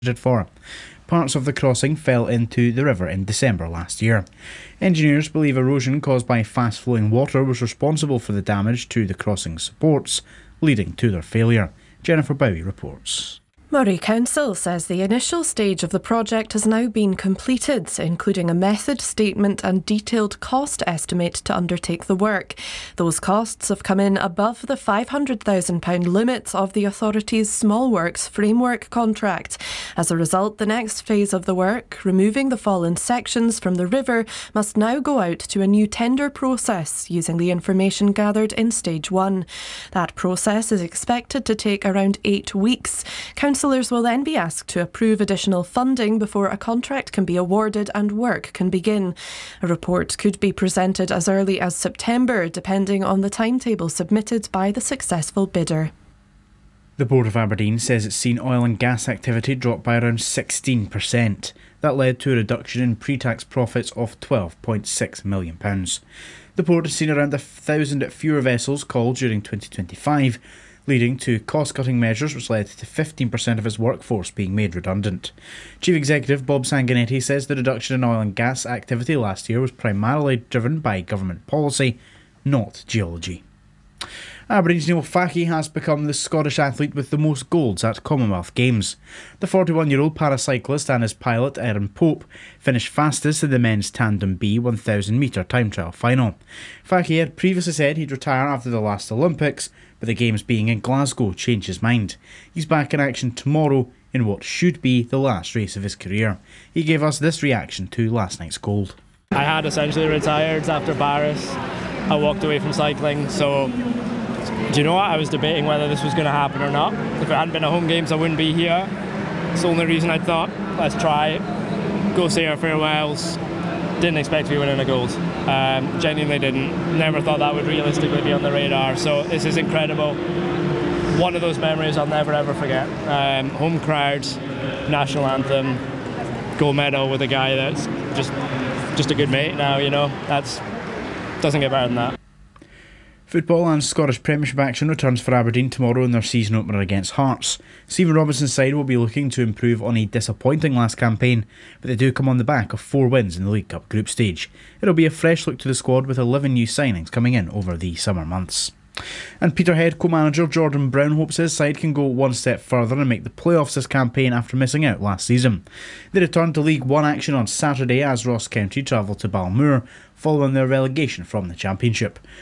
for. Parts of the crossing fell into the river in December last year. Engineers believe erosion caused by fast-flowing water was responsible for the damage to the crossing supports, leading to their failure. Jennifer Bowie reports. Moray Council says the initial stage of the project has now been completed, including a method statement and detailed cost estimate to undertake the work. Those costs have come in above the £500,000 limit of the authority's Small Works Framework contract. As a result, the next phase of the work, removing the fallen sections from the river, must now go out to a new tender process using the information gathered in Stage 1. That process is expected to take around 8 weeks. Councillors will then be asked to approve additional funding before a contract can be awarded and work can begin. A report could be presented as early as September, depending on the timetable submitted by the successful bidder. The Port of Aberdeen says it's seen oil and gas activity drop by around 16%. That led to a reduction in pre-tax profits of £12.6 million. The port has seen around 1,000 fewer vessels called during 2025, leading to cost-cutting measures which led to 15% of its workforce being made redundant. Chief Executive Bob Sanguinetti says the reduction in oil and gas activity last year was primarily driven by government policy, not geology. Aberdeen's Neil Fahey has become the Scottish athlete with the most golds at Commonwealth Games. The 41-year-old paracyclist and his pilot, Aaron Pope, finished fastest in the men's Tandem B 1,000 metre time trial final. Fahey had previously said he'd retire after the last Olympics, but the Games being in Glasgow changed his mind. He's back in action tomorrow in what should be the last race of his career. He gave us this reaction to last night's gold. I had essentially retired after Paris. I walked away from cycling, so do you know what? I was debating whether this was going to happen or not. If it hadn't been a home games, I wouldn't be here. It's the only reason I thought, let's try it. Go say our farewells. Didn't expect to be winning a gold. Genuinely didn't. Never thought that would realistically be on the radar. So this is incredible. One of those memories I'll never ever forget. Home crowd, national anthem, gold medal with a guy that's just a good mate now, you know. Doesn't get better than that. Football and Scottish Premiership action returns for Aberdeen tomorrow in their season opener against Hearts. Stephen Robinson's side will be looking to improve on a disappointing last campaign, but they do come on the back of 4 wins in the League Cup group stage. It'll be a fresh look to the squad with 11 new signings coming in over the summer months. And Peterhead co-manager Jordan Brown hopes his side can go one step further and make the playoffs this campaign after missing out last season. They return to League 1 action on Saturday as Ross County travel to Balmoor following their relegation from the Championship.